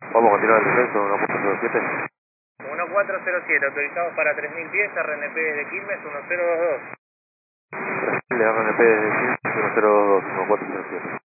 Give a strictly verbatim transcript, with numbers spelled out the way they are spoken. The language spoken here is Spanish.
Vamos a continuar el descenso, uno cuatro cero siete. uno cuatro cero siete, autorizados para tres mil pies, R N P de Quilmes uno cero dos dos. Le R N P de Quilmes uno cero dos dos, uno cuatro cero siete.